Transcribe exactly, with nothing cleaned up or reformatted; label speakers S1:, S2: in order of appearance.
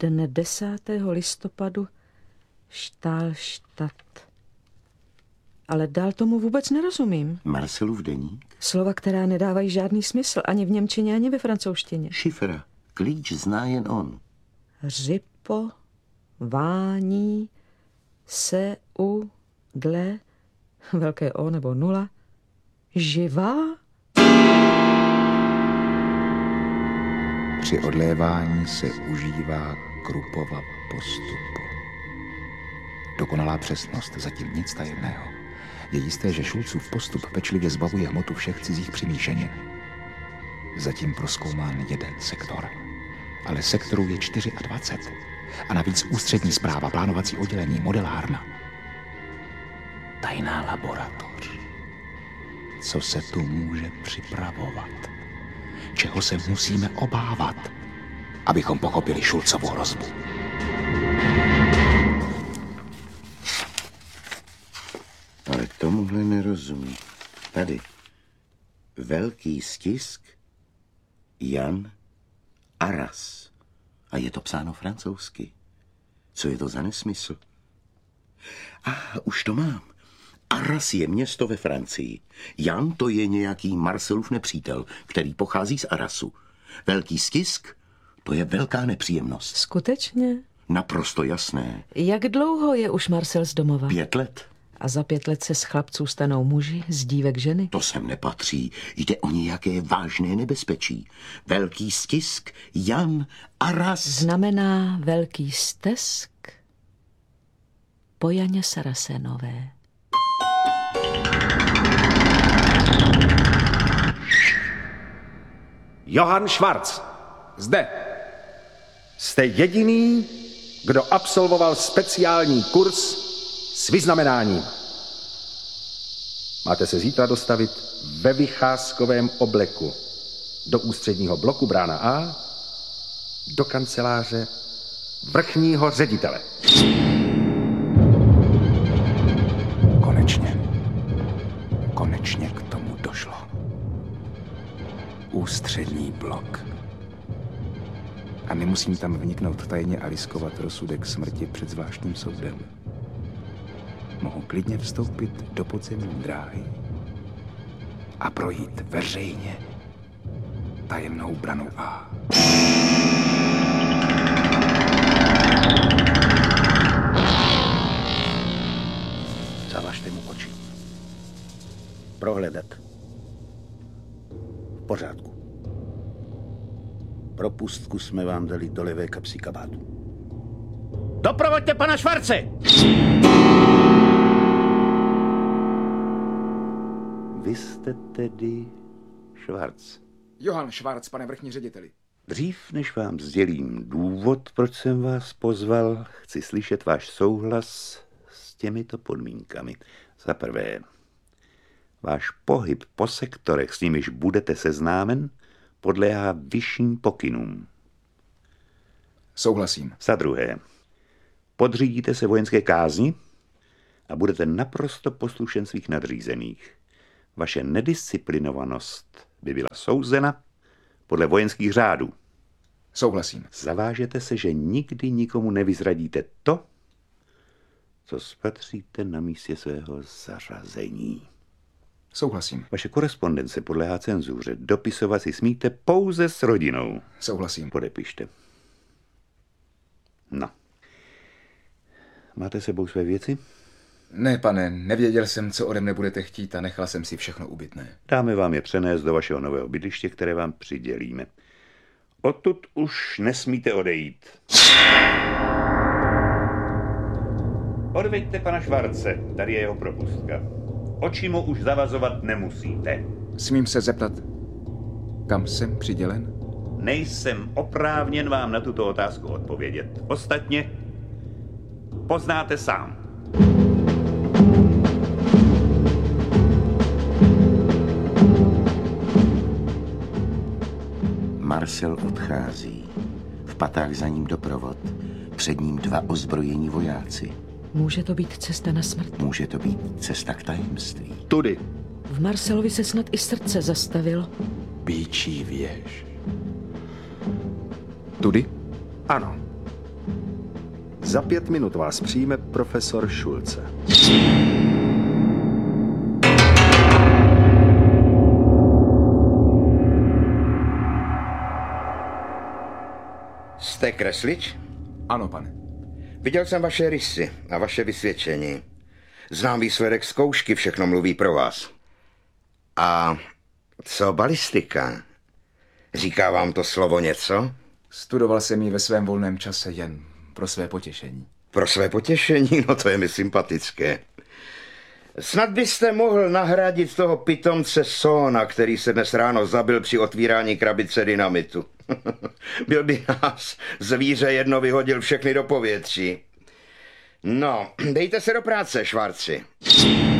S1: dne desátého listopadu Štálštat. Ale dál tomu vůbec nerozumím.
S2: Marcelův deník?
S1: Slova, která nedávají žádný smysl ani v němčině, ani ve francouzštině.
S2: Šifra. Klíč zná jen on.
S1: Řipo, vání, se, u, dle, velké O nebo nula, živá?
S3: Při odlévání se užívá Krupova postupu. Dokonalá přesnost, zatím nic tajemného. Je jisté, že Šulcův postup pečlivě zbavuje hmotu všech cizích přimíšenin. Zatím prozkoumán jeden sektor. Ale sektorů je dvacet čtyři. A navíc ústřední správa, plánovací oddělení, modelárna. Tajná laboratoř. Co se tu může připravovat? Čeho se musíme obávat, abychom pochopili Šulcovu hrozbu?
S2: Ale tomuhle nerozumím. Tady. Velký stisk Jan Arras. A je to psáno francouzsky. Co je to za nesmysl? A ah, už to mám. Arras je město ve Francii. Jan to je nějaký Marcelův nepřítel, který pochází z Arrasu. Velký stisk, to je velká nepříjemnost.
S1: Skutečně?
S2: Naprosto jasné.
S1: Jak dlouho je už Marcel z domova?
S2: Pět let.
S1: A za pět let se z chlapců stanou muži, z dívek ženy?
S2: To sem nepatří. Jde o nějaké vážné nebezpečí. Velký stisk, Jan Arras.
S1: Znamená velký stesk po Janě Sarasenové.
S4: Johann Schwarz, zde. Jste jediný, kdo absolvoval speciální kurz s vyznamenáním. Máte se zítra dostavit ve vycházkovém obleku do ústředního bloku brána A, do kanceláře vrchního ředitele.
S3: Konečně. Konečně k tomu došlo. Ústřední blok. A nemusím tam vniknout tajně a riskovat rozsudek smrti před zvláštním soudem. Mohu klidně vstoupit do podzemní dráhy a projít veřejně tajemnou branou A.
S2: Zavažte mu oči. Prohledat. V pořádku. Propustku jsme vám dali do levé kapsy kabátu. Doprovoďte pana Schwarze! Vy jste tedy Schwarz.
S3: Johann Schwarz, pane vrchní řediteli.
S2: Dřív, než vám sdělím důvod, proč jsem vás pozval, chci slyšet váš souhlas s těmito podmínkami. Za prvé, váš pohyb po sektorech, s nimiž budete seznámen, podléhá vyšším pokynům.
S3: Souhlasím.
S2: Za druhé, podřídíte se vojenské kázni a budete naprosto poslušen svých nadřízených. Vaše nedisciplinovanost by byla souzena podle vojenských řádů.
S3: Souhlasím.
S2: Zavážete se, že nikdy nikomu nevyzradíte to, co spatříte na místě svého zařazení.
S3: Souhlasím.
S2: Vaše korespondence podléhá cenzuře. Dopisovat si smíte pouze s rodinou.
S3: Souhlasím.
S2: Podepište. No. Máte sebou své věci?
S3: Ne, pane, nevěděl jsem, co ode mne budete chtít a nechal jsem si všechno ubytné.
S2: Dáme vám je přenést do vašeho nového bydliště, které vám přidělíme. Odtud už nesmíte odejít. Odveďte pana Schwarze, tady je jeho propustka. Oči mu už zavazovat nemusíte.
S3: Smím se zeptat, kam jsem přidělen?
S2: Nejsem oprávněn vám na tuto otázku odpovědět. Ostatně poznáte sám. Marcel odchází. V patách za ním doprovod. Před ním dva ozbrojení vojáci.
S1: Může to být cesta na smrt?
S2: Může to být cesta k tajemství.
S4: Tudy.
S1: V Marcelovi se snad i srdce zastavilo.
S3: Býčí věž. Tudy?
S4: Ano. Za pět minut vás přijme profesor Šulce.
S2: Jste kreslič?
S3: Ano, pane.
S2: Viděl jsem vaše rysy a vaše vysvědčení. Znám výsledek zkoušky, všechno mluví pro vás. A co balistika? Říká vám to slovo něco?
S3: Studoval jsem ji ve svém volném čase jen pro své potěšení.
S2: Pro své potěšení? No to je mi sympatické. Snad byste mohl nahradit toho pitomce Sona, který se dnes ráno zabil při otvírání krabice dynamitu. Byl by nás zvíře jedno, vyhodil všechny do povětří. No, dejte se do práce, Švarci.